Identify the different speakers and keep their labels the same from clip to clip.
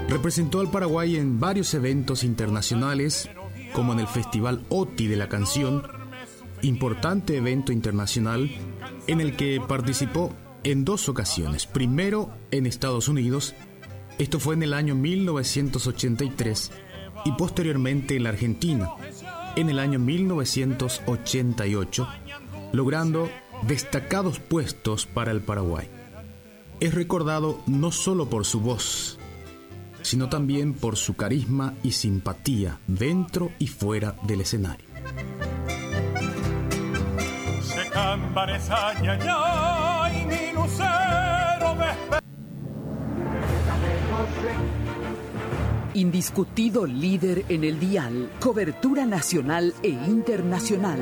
Speaker 1: Representó al Paraguay en varios eventos internacionales, como en el Festival OTI de la Canción, importante evento internacional en el que participó en 2 ocasiones. Primero en Estados Unidos, esto fue en el año 1983, y posteriormente en la Argentina, en el año 1988, logrando destacados puestos para el Paraguay. Es recordado no solo por su voz, sino también por su carisma y simpatía dentro y fuera del escenario.
Speaker 2: Indiscutido líder en el dial, cobertura nacional e internacional.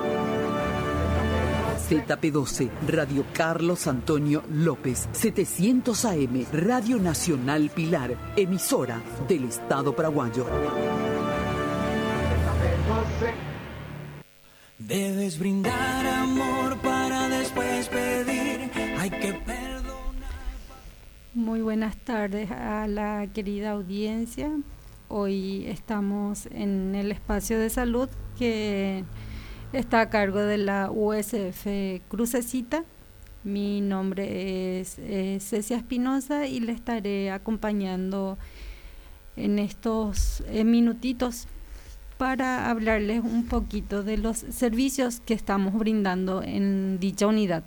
Speaker 2: ZP12, Radio Carlos Antonio López, 700 AM, Radio Nacional Pilar, emisora del Estado paraguayo.
Speaker 3: Debes brindar amor para después pedir, hay que perdonar.
Speaker 4: Muy buenas tardes a la querida audiencia. Hoy estamos en el espacio de salud que está a cargo de la USF Crucecita. Mi nombre es Cecia Espinosa y le estaré acompañando en estos minutitos para hablarles un poquito de los servicios que estamos brindando en dicha unidad.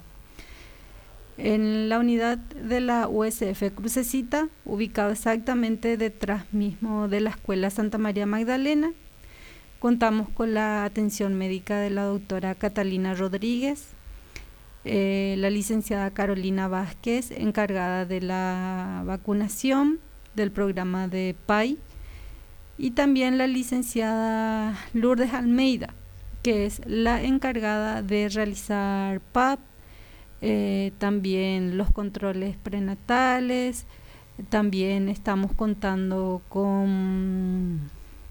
Speaker 4: En la unidad de la USF Crucecita, ubicado exactamente detrás mismo de la Escuela Santa María Magdalena, contamos con la atención médica de la doctora Catalina Rodríguez, la licenciada Carolina Vázquez, encargada de la vacunación del programa de PAI, y también la licenciada Lourdes Almeida, que es la encargada de realizar PAP, también los controles prenatales. También estamos contando con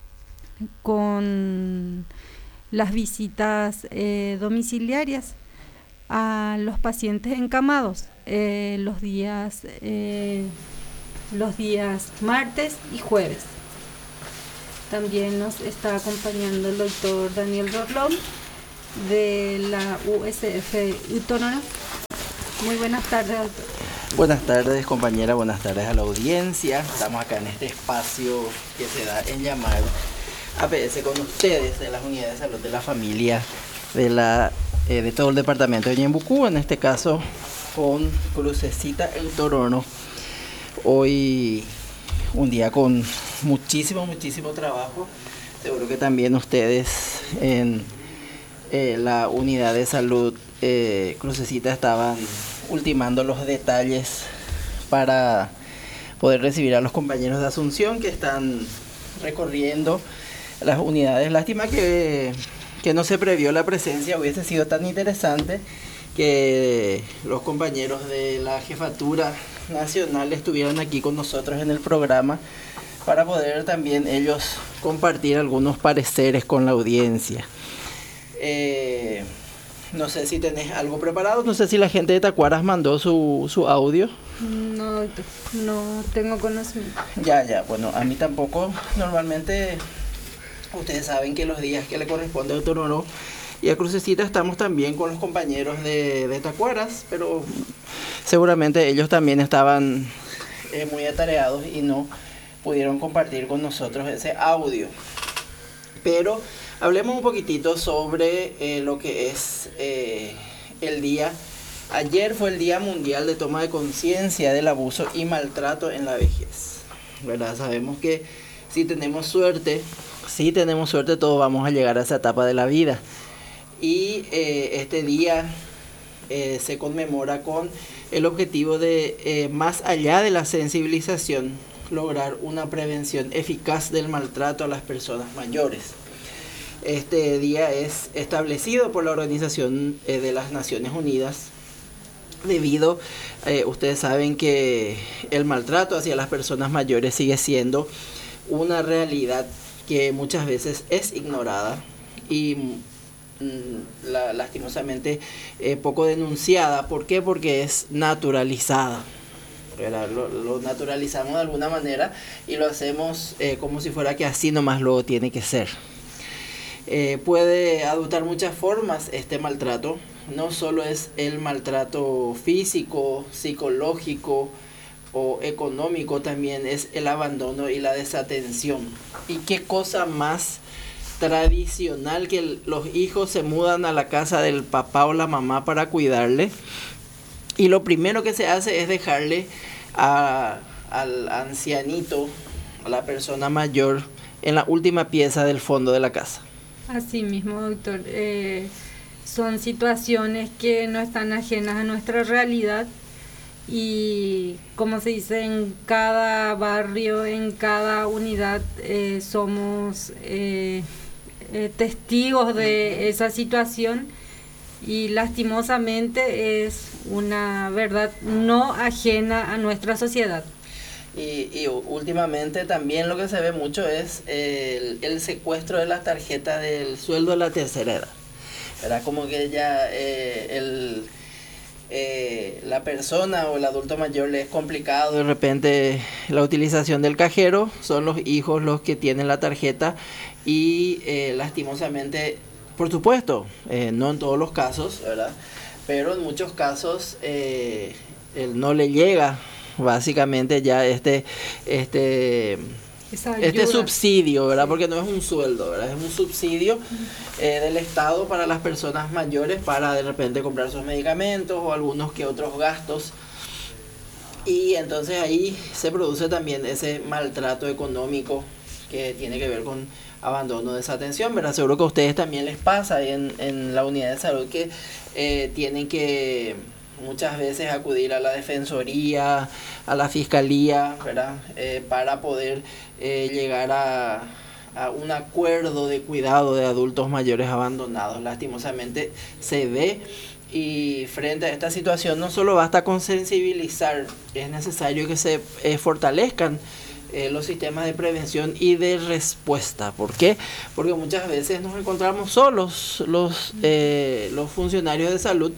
Speaker 4: las visitas domiciliarias a los pacientes encamados los días martes y jueves. También nos está acompañando el doctor Daniel Rodlón de la USF Utónoma. Muy buenas tardes, doctor.
Speaker 5: Buenas tardes, compañera, buenas tardes a la audiencia. Estamos acá en este espacio que se da en llamar APS con ustedes, de las unidades de salud de la familia de todo el departamento de Ñembucú, en este caso con Crucecita El Torono. Hoy un día con muchísimo trabajo. Seguro que también ustedes en la unidad de salud Crucecita estaban ultimando los detalles para poder recibir a los compañeros de Asunción que están recorriendo las unidades. Lástima que no se previó la presencia. Hubiese sido tan interesante que los compañeros de la Jefatura Nacional estuvieran aquí con nosotros en el programa para poder también ellos compartir algunos pareceres con la audiencia. No sé si tenés algo preparado, no sé si la gente de Tacuaras mandó su audio.
Speaker 4: No tengo conocimiento.
Speaker 5: Ya, bueno, a mí tampoco. Normalmente ustedes saben que los días que le corresponde a Torono y a Crucecita estamos también con los compañeros de Tacuaras, pero seguramente ellos también estaban muy atareados y no pudieron compartir con nosotros ese audio. Pero hablemos un poquitito sobre lo que es el día. Ayer fue el Día Mundial de Toma de Conciencia del Abuso y Maltrato en la Vejez, ¿verdad? Sabemos que si tenemos suerte, todos vamos a llegar a esa etapa de la vida. Y este día se conmemora con el objetivo de, más allá de la sensibilización, lograr una prevención eficaz del maltrato a las personas mayores. Este día es establecido por la Organización de las Naciones Unidas debido, ustedes saben que el maltrato hacia las personas mayores sigue siendo una realidad que muchas veces es ignorada y lastimosamente poco denunciada. ¿Por qué? Porque es naturalizada. ¿verdad? Lo naturalizamos de alguna manera y lo hacemos como si fuera que así nomás luego tiene que ser. Puede adoptar muchas formas este maltrato. No solo es el maltrato físico, psicológico o económico, también es el abandono y la desatención. ¿Y qué cosa más tradicional que los hijos se mudan a la casa del papá o la mamá para cuidarle? Y lo primero que se hace es dejarle al ancianito, a la persona mayor, en la última pieza del fondo de la casa.
Speaker 4: Así mismo, doctor. Son situaciones que no están ajenas a nuestra realidad y, como se dice, en cada barrio, en cada unidad somos testigos de esa situación y lastimosamente es una verdad no ajena a nuestra sociedad.
Speaker 5: Y últimamente también lo que se ve mucho es el secuestro de la tarjeta del sueldo de la tercera edad. Era como que ya la persona o el adulto mayor le es complicado de repente la utilización del cajero, son los hijos los que tienen la tarjeta y lastimosamente, por supuesto, no en todos los casos, ¿verdad? Pero en muchos casos él no le llega básicamente ya este subsidio, ¿verdad? Porque no es un sueldo, ¿verdad? Es un subsidio del Estado para las personas mayores para de repente comprar sus medicamentos o algunos que otros gastos. Y entonces ahí se produce también ese maltrato económico que tiene que ver con abandono, desatención, ¿verdad? Seguro que a ustedes también les pasa en la unidad de salud que tienen que muchas veces acudir a la defensoría, a la fiscalía, ¿verdad? Para poder llegar a un acuerdo de cuidado de adultos mayores abandonados. Lastimosamente se ve, y frente a esta situación no solo basta con sensibilizar, es necesario que se fortalezcan los sistemas de prevención y de respuesta. ¿Por qué? Porque muchas veces nos encontramos solos los funcionarios de salud.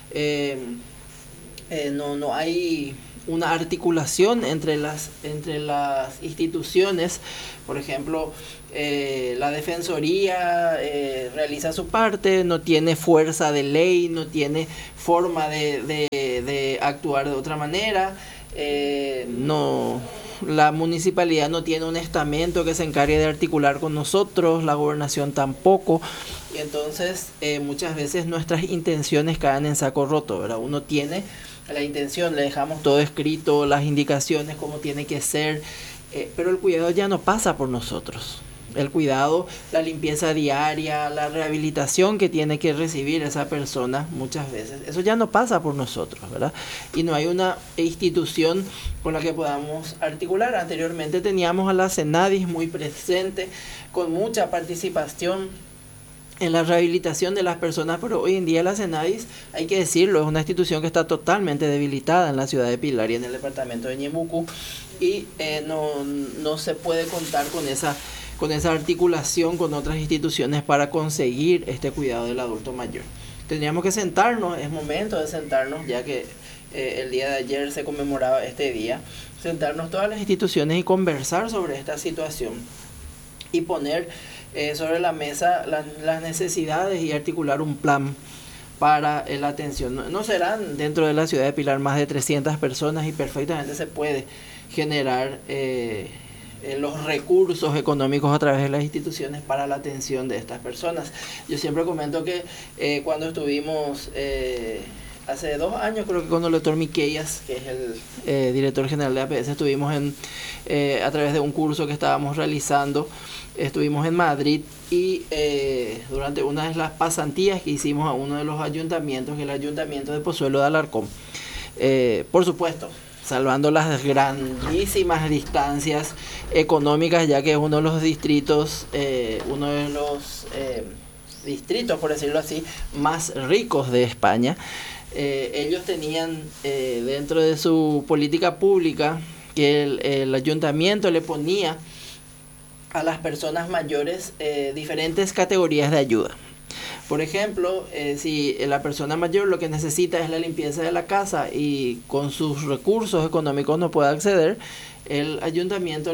Speaker 5: No hay una articulación entre las instituciones. Por ejemplo, la defensoría realiza su parte, no tiene fuerza de ley, no tiene forma de actuar de otra manera. La municipalidad no tiene un estamento que se encargue de articular con nosotros, la gobernación tampoco, y entonces muchas veces nuestras intenciones caen en saco roto, ¿verdad? Uno tiene la intención, le dejamos todo escrito, las indicaciones, cómo tiene que ser, pero el cuidado ya no pasa por nosotros. El cuidado, la limpieza diaria, la rehabilitación que tiene que recibir esa persona muchas veces, eso ya no pasa por nosotros, ¿verdad? Y no hay una institución con la que podamos articular. Anteriormente teníamos a la CENADIS muy presente, con mucha participación en la rehabilitación de las personas, pero hoy en día la CENADIS, hay que decirlo, es una institución que está totalmente debilitada en la ciudad de Pilar y en el departamento de Ñeembucú, y no se puede contar con esa articulación con otras instituciones para conseguir este cuidado del adulto mayor. Tendríamos que sentarnos, es momento de sentarnos, ya que el día de ayer se conmemoraba este día, sentarnos todas las instituciones y conversar sobre esta situación y poner sobre la mesa las necesidades y articular un plan para la atención. No serán dentro de la ciudad de Pilar más de 300 personas y perfectamente se puede generar los recursos económicos a través de las instituciones para la atención de estas personas. Yo siempre comento que cuando estuvimos hace 2 años, creo que con el doctor Miquellas, que es el director general de APS, estuvimos a través de un curso que estábamos realizando, estuvimos en Madrid y durante una de las pasantías que hicimos a uno de los ayuntamientos, que es el ayuntamiento de Pozuelo de Alarcón, por supuesto, salvando las grandísimas distancias económicas, ya que es uno de los distritos, por decirlo así, más ricos de España. Ellos tenían dentro de su política pública que el ayuntamiento le ponía a las personas mayores diferentes categorías de ayuda. Por ejemplo, si la persona mayor lo que necesita es la limpieza de la casa y con sus recursos económicos no puede acceder, el ayuntamiento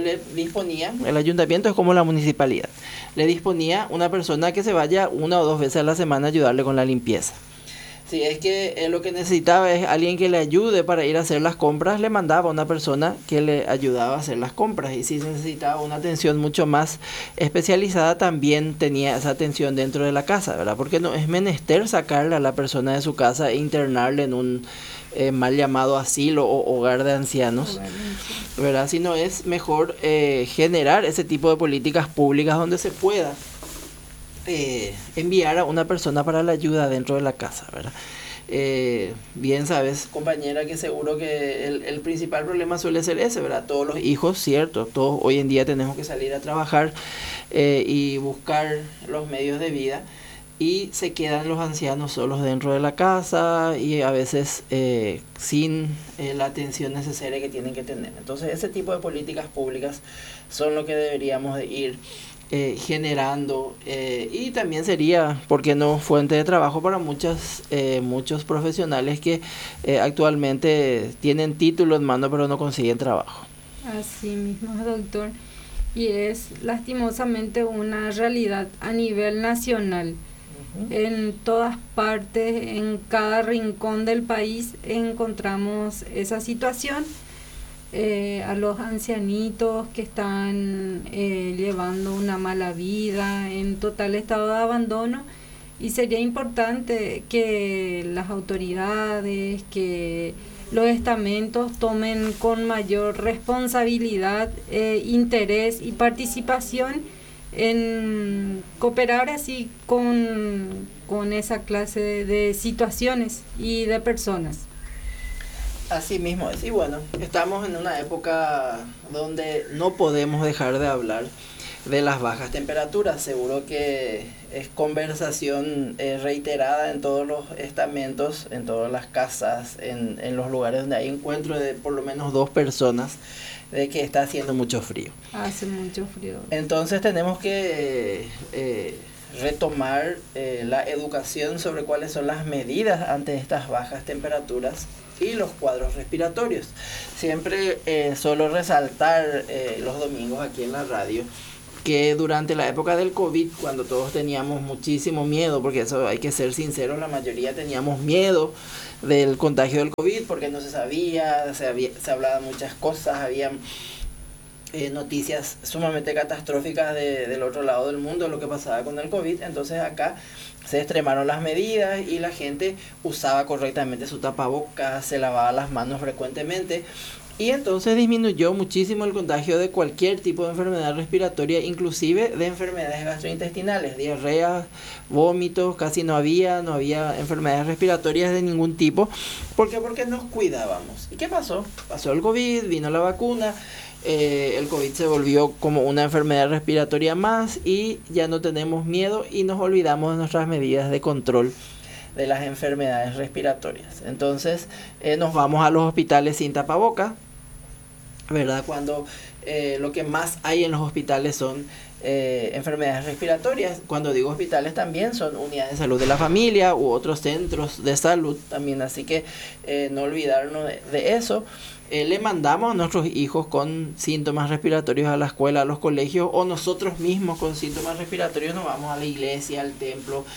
Speaker 5: es como la municipalidad, le disponía una persona que se vaya 1 o 2 veces a la semana a ayudarle con la limpieza. Si es que lo que necesitaba es alguien que le ayude para ir a hacer las compras, le mandaba a una persona que le ayudaba a hacer las compras. Y si necesitaba una atención mucho más especializada, también tenía esa atención dentro de la casa, ¿verdad? Porque no es menester sacarle a la persona de su casa e internarle en un mal llamado asilo o hogar de ancianos, ¿verdad? Sino es mejor generar ese tipo de políticas públicas donde se pueda enviar a una persona para la ayuda dentro de la casa, ¿verdad? Bien sabes, compañera, que seguro que el principal problema suele ser ese, ¿verdad? Todos los hijos, cierto, todos hoy en día tenemos que salir a trabajar y buscar los medios de vida, y se quedan los ancianos solos dentro de la casa y a veces sin la atención necesaria que tienen que tener. Entonces ese tipo de políticas públicas son lo que deberíamos de ir generando, y también sería, ¿por qué no?, fuente de trabajo para muchos profesionales que actualmente tienen título en mano pero no consiguen trabajo.
Speaker 4: Así mismo, doctor, y es lastimosamente una realidad a nivel nacional. En todas partes, en cada rincón del país encontramos esa situación. A los ancianitos que están llevando una mala vida, en total estado de abandono, y sería importante que las autoridades, que los estamentos tomen con mayor responsabilidad, interés y participación en cooperar así con esa clase de situaciones y de personas.
Speaker 5: Así mismo es. Y bueno, estamos en una época donde no podemos dejar de hablar de las bajas temperaturas. Seguro que es conversación reiterada en todos los estamentos, en todas las casas, en los lugares donde hay encuentro de por lo menos 2 personas, de que está haciendo mucho frío.
Speaker 4: Hace mucho frío.
Speaker 5: Entonces tenemos que retomar la educación sobre cuáles son las medidas ante estas bajas temperaturas y los cuadros respiratorios. Siempre suelo resaltar los domingos aquí en la radio que durante la época del COVID, cuando todos teníamos muchísimo miedo, porque eso hay que ser sinceros, la mayoría teníamos miedo del contagio del COVID porque no se sabía, se hablaban muchas cosas, habían noticias sumamente catastróficas del otro lado del mundo, lo que pasaba con el COVID. Entonces acá se extremaron las medidas y la gente usaba correctamente su tapabocas, se lavaba las manos frecuentemente, y entonces disminuyó muchísimo el contagio de cualquier tipo de enfermedad respiratoria, inclusive de enfermedades gastrointestinales, diarrea, vómitos. Casi no había enfermedades respiratorias de ningún tipo. ¿Por qué? Porque nos cuidábamos. ¿Y qué pasó? Pasó el COVID, vino la vacuna, el COVID se volvió como una enfermedad respiratoria más y ya no tenemos miedo y nos olvidamos de nuestras medidas de control de las enfermedades respiratorias. Entonces nos vamos a los hospitales sin tapabocas, ¿verdad? Cuando lo que más hay en los hospitales son enfermedades respiratorias. Cuando digo hospitales también son unidades de salud de la familia u otros centros de salud también, así que no olvidarnos de eso. Le mandamos a nuestros hijos con síntomas respiratorios a la escuela, a los colegios, o nosotros mismos con síntomas respiratorios nos vamos a la iglesia, al templo,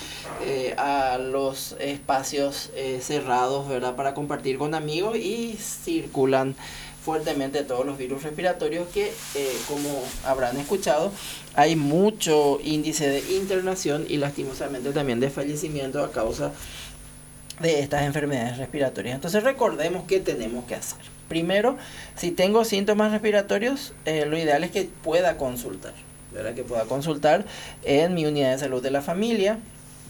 Speaker 5: a los espacios cerrados, ¿verdad?, para compartir con amigos, y circulan fuertemente todos los virus respiratorios que, como habrán escuchado, hay mucho índice de internación y lastimosamente también de fallecimiento a causa de estas enfermedades respiratorias. Entonces recordemos qué tenemos que hacer. Primero, si tengo síntomas respiratorios, lo ideal es que pueda consultar, ¿verdad? Que pueda consultar en mi unidad de salud de la familia.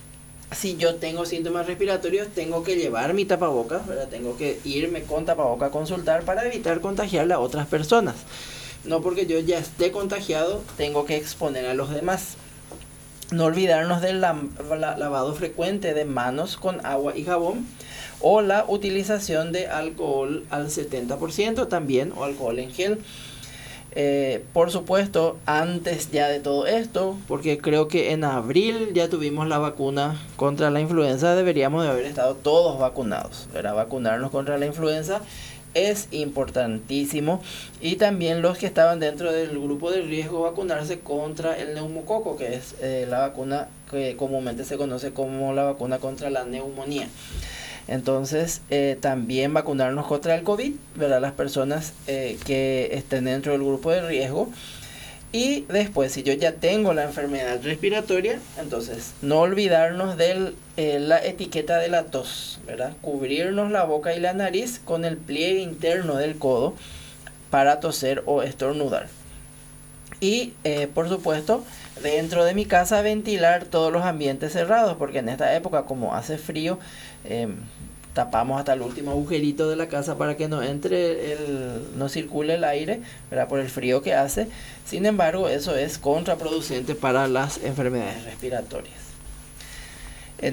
Speaker 5: Si yo tengo síntomas respiratorios, tengo que llevar mi tapabocas, ¿verdad? Tengo que irme con tapabocas a consultar para evitar contagiarle a otras personas. No porque yo ya esté contagiado, tengo que exponer a los demás. No olvidarnos del lavado frecuente de manos con agua y jabón, o la utilización de alcohol al 70% también, o alcohol en gel. Por supuesto, antes ya de todo esto, porque creo que en abril ya tuvimos la vacuna contra la influenza, deberíamos de haber estado todos vacunados, ¿verdad? Vacunarnos contra la influenza es importantísimo, y también los que estaban dentro del grupo de riesgo, vacunarse contra el neumococo, que es la vacuna que comúnmente se conoce como la vacuna contra la neumonía. Entonces, también vacunarnos contra el COVID, ¿verdad? Las personas que estén dentro del grupo de riesgo. Y después, si yo ya tengo la enfermedad respiratoria, entonces no olvidarnos de la etiqueta de la tos, ¿verdad? Cubrirnos la boca y la nariz con el pliegue interno del codo para toser o estornudar. Y por supuesto, dentro de mi casa ventilar todos los ambientes cerrados, porque en esta época, como hace frío, tapamos hasta el último agujerito de la casa para que no entre no circule el aire, ¿verdad? Por el frío que hace. Sin embargo, eso es contraproducente para las enfermedades respiratorias. En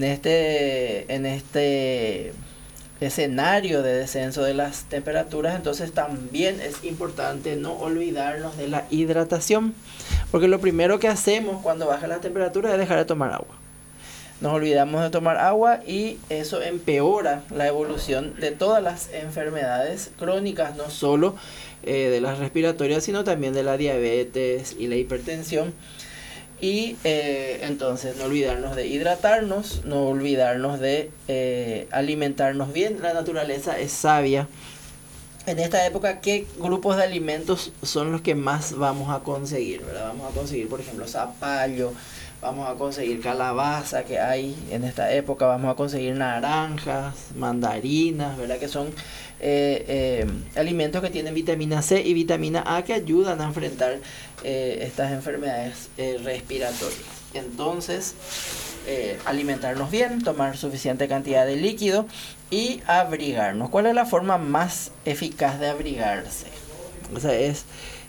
Speaker 5: este escenario de descenso de las temperaturas, entonces también es importante no olvidarnos de la hidratación, porque lo primero que hacemos cuando baja la temperatura es dejar de tomar agua. Nos olvidamos de tomar agua y eso empeora la evolución de todas las enfermedades crónicas, no solo de las respiratorias, sino también de la diabetes y la hipertensión. Y entonces no olvidarnos de hidratarnos, no olvidarnos de alimentarnos bien. La naturaleza es sabia. En esta época, ¿qué grupos de alimentos son los que más vamos a conseguir, ¿verdad? Vamos a conseguir, por ejemplo, zapallo, vamos a conseguir calabaza, que hay en esta época, vamos a conseguir naranjas, mandarinas, ¿verdad? Que son alimentos que tienen vitamina C y vitamina A, que ayudan a enfrentar estas enfermedades respiratorias. Entonces, alimentarnos bien, tomar suficiente cantidad de líquido y abrigarnos. ¿Cuál es la forma más eficaz de abrigarse? O sea, es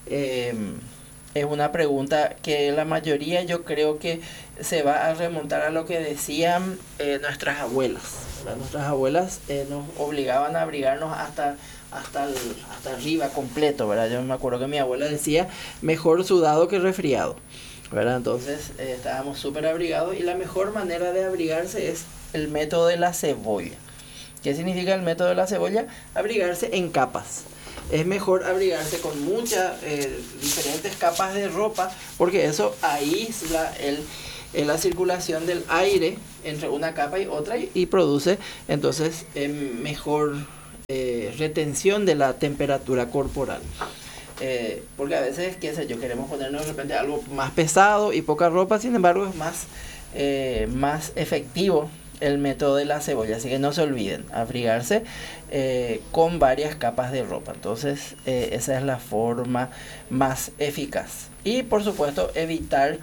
Speaker 5: una pregunta que la mayoría, yo creo que se va a remontar a lo que decían nuestras abuelas, ¿verdad? Nuestras abuelas nos obligaban a abrigarnos hasta arriba completo, ¿verdad? Yo me acuerdo que mi abuela decía, mejor sudado que resfriado, ¿verdad? Entonces estábamos súper abrigados, y la mejor manera de abrigarse es el método de la cebolla. ¿Qué significa el método de la cebolla? Abrigarse en capas. Es mejor abrigarse con muchas diferentes capas de ropa, porque eso aísla la circulación del aire entre una capa y otra, y produce entonces mejor retención de la temperatura corporal. Porque a veces, qué sé yo, queremos ponernos de repente algo más pesado y poca ropa, sin embargo es más efectivo el método de la cebolla, así que no se olviden, abrigarse con varias capas de ropa. Entonces esa es la forma más eficaz. Y por supuesto evitar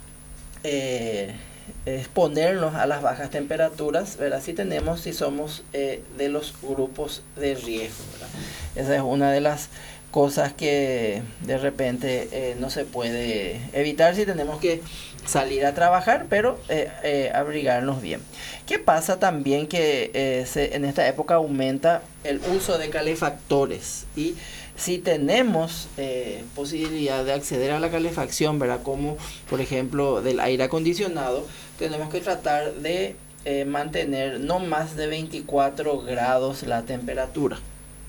Speaker 5: exponernos a las bajas temperaturas, ¿verdad? Si somos de los grupos de riesgo, ¿verdad? Esa es una de las cosas que de repente no se puede evitar si tenemos que salir a trabajar, pero abrigarnos bien. ¿Qué pasa también? Que en esta época aumenta el uso de calefactores, y si tenemos posibilidad de acceder a la calefacción, ¿verdad? Como por ejemplo del aire acondicionado, tenemos que tratar de mantener no más de 24 grados la temperatura.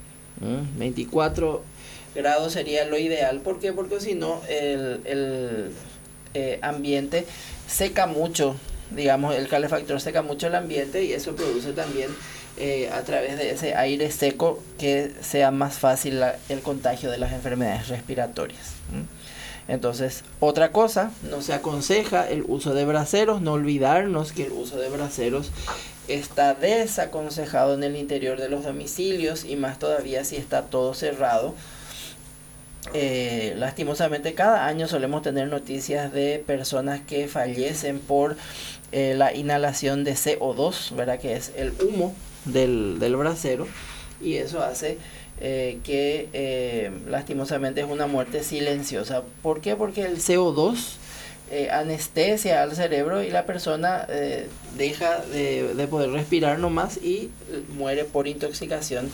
Speaker 5: 24 grados sería lo ideal. ¿Por qué? Porque si no el ambiente seca mucho, digamos, el calefactor seca mucho el ambiente, y eso produce también a través de ese aire seco que sea más fácil el contagio de las enfermedades respiratorias. Entonces, otra cosa, no se aconseja el uso de braseros. No olvidarnos que el uso de braseros está desaconsejado en el interior de los domicilios, y más todavía si está todo cerrado. Lastimosamente cada año solemos tener noticias de personas que fallecen por la inhalación de CO2, ¿verdad? Que es el humo del brasero, y eso hace que lastimosamente es una muerte silenciosa. ¿Por qué? Porque el CO2 anestesia al cerebro, y la persona deja de poder respirar nomás y muere por intoxicación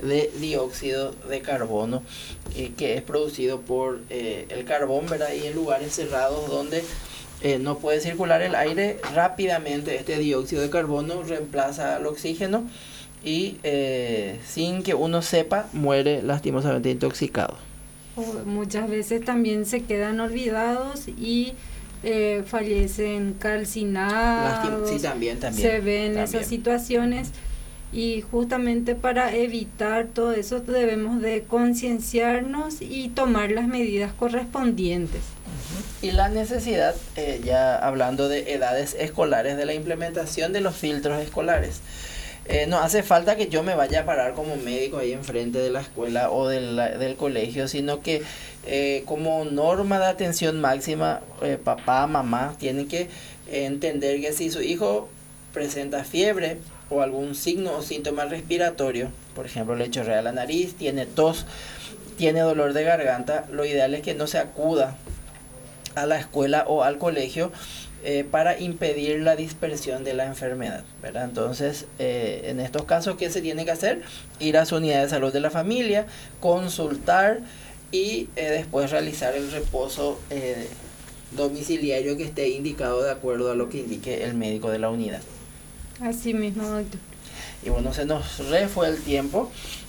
Speaker 5: de dióxido de carbono que es producido por el carbón, ¿verdad? Y en lugares cerrados donde no puede circular el aire, rápidamente este dióxido de carbono reemplaza al oxígeno y sin que uno sepa muere lastimosamente intoxicado.
Speaker 4: Muchas veces también se quedan olvidados y fallecen calcinados.
Speaker 5: Sí, también.
Speaker 4: Se ven esas situaciones y justamente para evitar todo eso debemos de concienciarnos y tomar las medidas correspondientes.
Speaker 5: Y la necesidad, ya hablando de edades escolares, de la implementación de los filtros escolares. No hace falta que yo me vaya a parar como médico ahí enfrente de la escuela o del colegio, sino que como norma de atención máxima, papá, mamá tienen que entender que si su hijo presenta fiebre o algún signo o síntoma respiratorio, por ejemplo le chorrea la nariz, tiene tos, tiene dolor de garganta, lo ideal es que no se acuda a la escuela o al colegio para impedir la dispersión de la enfermedad, ¿verdad? Entonces, en estos casos, ¿qué se tiene que hacer? Ir a su unidad de salud de la familia, consultar y después realizar el reposo domiciliario que esté indicado de acuerdo a lo que indique el médico de la unidad.
Speaker 4: Así mismo, doctor.
Speaker 5: Y bueno, se nos fue el tiempo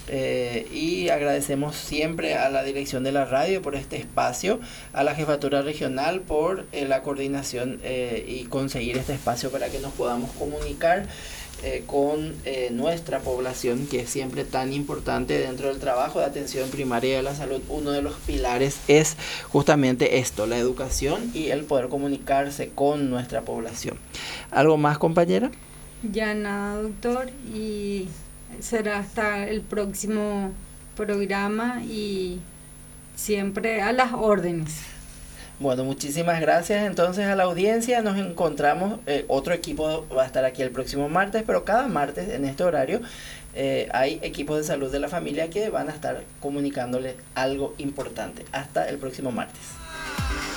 Speaker 5: y agradecemos siempre a la dirección de la radio por este espacio, a la jefatura regional por la coordinación y conseguir este espacio para que nos podamos comunicar con nuestra población, que es siempre tan importante dentro del trabajo de atención primaria de la salud. Uno de los pilares es justamente esto, la educación y el poder comunicarse con nuestra población. ¿Algo más, compañera?
Speaker 4: Ya nada, doctor, y será hasta el próximo programa y siempre a las órdenes.
Speaker 5: Bueno, muchísimas gracias entonces a la audiencia. Nos encontramos, otro equipo va a estar aquí el próximo martes, pero cada martes en este horario hay equipos de salud de la familia que van a estar comunicándole algo importante. Hasta el próximo martes.